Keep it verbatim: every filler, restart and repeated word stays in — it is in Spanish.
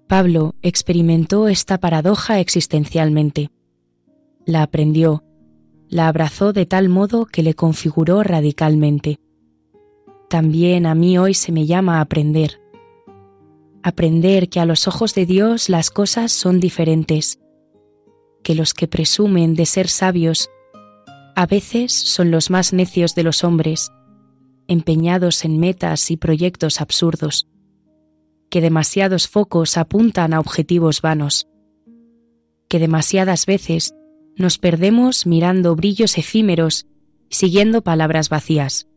Pablo experimentó esta paradoja existencialmente. La aprendió, la abrazó de tal modo que le configuró radicalmente. También a mí hoy se me llama a aprender. Aprender que a los ojos de Dios las cosas son diferentes, que los que presumen de ser sabios a veces son los más necios de los hombres, empeñados en metas y proyectos absurdos, que demasiados focos apuntan a objetivos vanos, que demasiadas veces nos perdemos mirando brillos efímeros, siguiendo palabras vacías.